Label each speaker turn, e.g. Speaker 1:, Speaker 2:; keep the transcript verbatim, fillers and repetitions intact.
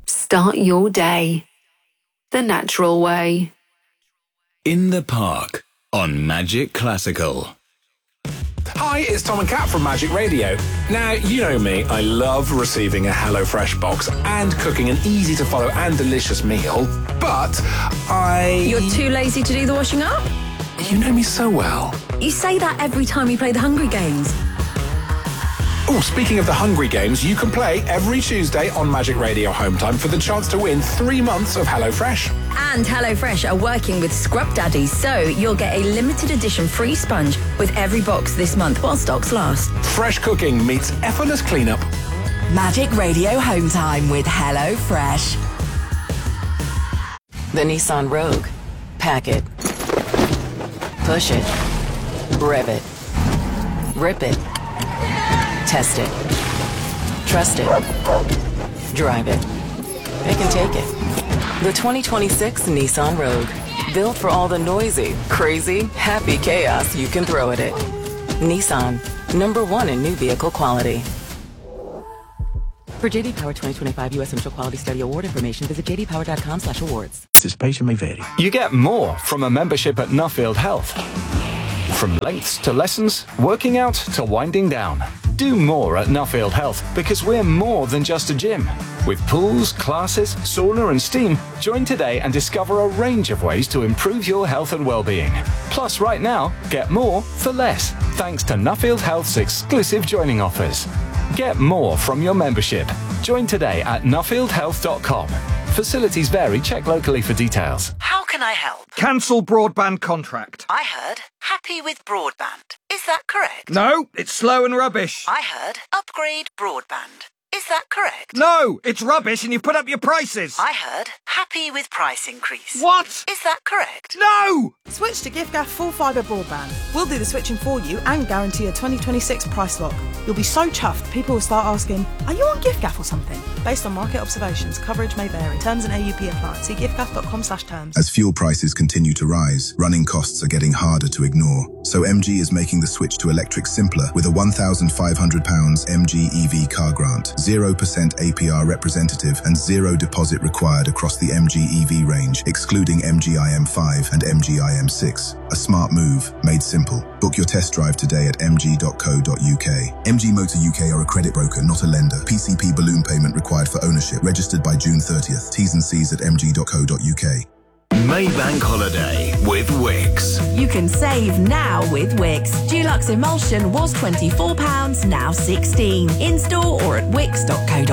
Speaker 1: Start your day the natural way.
Speaker 2: In the Park on Magic Classical.
Speaker 3: Hi, it's Tom and Kat from Magic Radio. Now, you know me, I love receiving a HelloFresh box and cooking an easy-to-follow and delicious meal, but I...
Speaker 4: You're too lazy to do the washing up?
Speaker 3: You know me so well.
Speaker 4: You say that every time we play the Hungry Games.
Speaker 3: Oh, speaking of the Hungry Games, you can play every Tuesday on Magic Radio Home Time for the chance to win three months of HelloFresh.
Speaker 4: And HelloFresh are working with Scrub Daddy, so you'll get a limited edition free sponge with every box this month while stocks last.
Speaker 3: Fresh cooking meets effortless cleanup.
Speaker 5: Magic Radio Home Time with HelloFresh.
Speaker 6: The Nissan Rogue. Pack it. Push it. Rev it. Rip it. Test it. Trust it. Drive it. They can take it. The twenty twenty-six Nissan Rogue. Built for all the noisy, crazy, happy chaos you can throw at it. Nissan. Number one in new vehicle quality. For J D Power twenty twenty-five U S Initial Quality Study Award information, visit j d power dot com slash awards.
Speaker 7: Participation may vary.
Speaker 8: You get more from a membership at Nuffield Health. From lengths to lessons, working out to winding down. Do more at Nuffield Health because we're more than just a gym. With pools, classes, sauna and steam, join today and discover a range of ways to improve your health and well-being. Plus, right now, get more for less, thanks to Nuffield Health's exclusive joining offers. Get more from your membership. Join today at nuffield health dot com. Facilities vary. Check locally for details.
Speaker 9: How can I help?
Speaker 10: Cancel broadband contract.
Speaker 9: I heard happy with broadband. Is that correct?
Speaker 10: No, it's slow and rubbish.
Speaker 9: I heard upgrade broadband. Is that correct?
Speaker 10: No, it's rubbish and you put up your prices.
Speaker 9: I heard happy with price increase.
Speaker 10: What?
Speaker 9: Is that correct?
Speaker 10: No!
Speaker 11: Switch to giffgaff full fibre broadband. We'll do the switching for you and guarantee a twenty twenty-six price lock. You'll be so chuffed, people will start asking, are you on giffgaff or something? Based on market observations, coverage may vary. Terms and A U P apply. See giffgaff dot com slash terms.
Speaker 12: As fuel prices continue to rise, running costs are getting harder to ignore. So M G is making the switch to electric simpler with a one thousand five hundred pounds M G E V car grant, zero percent A P R representative and zero deposit required across the M G E V range, excluding M G I M five and M G I M six. A smart move, made simple. Book your test drive today at m g dot co dot u k. M G Motor U K are a credit broker, not a lender. P C P balloon payment required for ownership. Registered by June thirtieth. T's and C's at m g dot co dot u k.
Speaker 2: Maybank Holiday with Wix.
Speaker 5: You can save now with Wix. Dulux Emulsion was twenty-four pounds, now sixteen. In store or at wix dot co dot u k.